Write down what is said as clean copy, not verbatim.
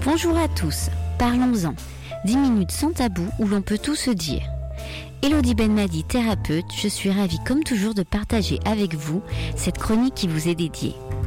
Bonjour à tous, parlons-en. 10 minutes sans tabou où l'on peut tout se dire. Elodie Benmadi, thérapeute, je suis ravie comme toujours de partager avec vous cette chronique qui vous est dédiée.